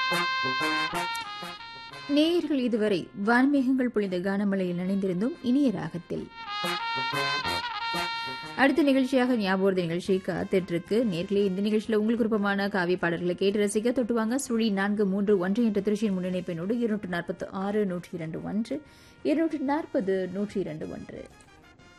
நேயர்கள் இதுவரை வான்மேகங்கள் பொழிந்த கானமலையில் நினைந்திருந்தும் இனிய ராகத்தில். அடுத்த நிகழ்ச்சியாக ஞாபகம் நிகழ்ச்சி காத்துட்டு நேர்களே. இந்த நிகழ்ச்சியில் உங்களுக்கு விருப்பமான காவிய பாடல்களை கேட்டு ரசிக்க தொட்டுவாங்க. 431 என்ற திருச்சியின் முன்னிணைப்பினோடு 246 102 1 240 102 1.